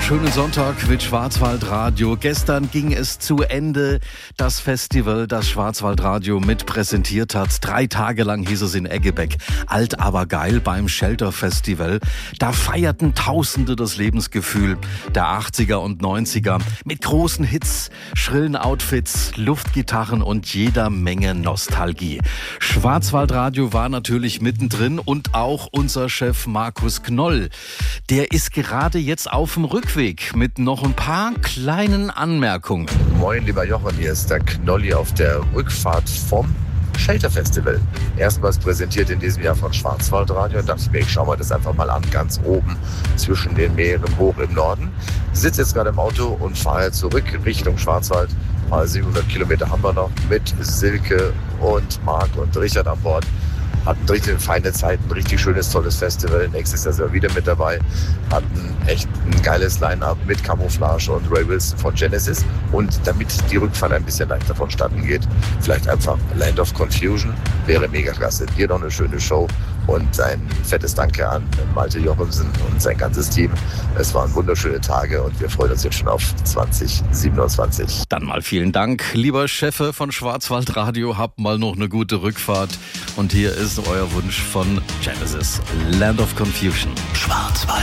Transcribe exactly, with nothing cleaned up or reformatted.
schönen Sonntag mit Schwarzwaldradio. Gestern ging es zu Ende, das Festival, das Schwarzwaldradio mit präsentiert hat. Drei Tage lang hieß es in Eggebeck. Alt aber geil beim Shelter Festival. Da feierten Tausende das Lebensgefühl der achtziger und neunziger mit großen Hits, schrillen Outfits, Luftgitarren und jeder Menge Nostalgie. Schwarzwaldradio war natürlich mittendrin und auch unser Chef Markus Knoll. Der ist gerade jetzt auf dem Rückweg mit noch ein paar kleinen Anmerkungen. Moin, lieber Jochen, hier ist der Knolli auf der Rückfahrt vom Shelter Festival. Erstmals präsentiert in diesem Jahr von Schwarzwaldradio. Da dachte ich mir, ich schau mir das einfach mal an, ganz oben zwischen den Meeren hoch im Norden. Ich sitze jetzt gerade im Auto und fahre zurück Richtung Schwarzwald. Mal siebenhundert Kilometer haben wir noch mit Silke und Marc und Richard an Bord. Hatten richtig feine Zeit, ein richtig schönes, tolles Festival. Nächstes Jahr sind wir wieder mit dabei. Hatten echt ein geiles Line-Up mit Camouflage und Ray Wilson von Genesis. Und damit die Rückfahrt ein bisschen leichter vonstatten geht, vielleicht einfach Land of Confusion, wäre mega klasse. Dir noch eine schöne Show und ein fettes Danke an Malte Jochumsen und sein ganzes Team. Es waren wunderschöne Tage und wir freuen uns jetzt schon auf zwanzig siebenundzwanzig. Dann mal vielen Dank, lieber Chefe von Schwarzwaldradio. Habt mal noch eine gute Rückfahrt. Und hier ist euer Wunsch von Genesis, Land of Confusion. Schwarzwald.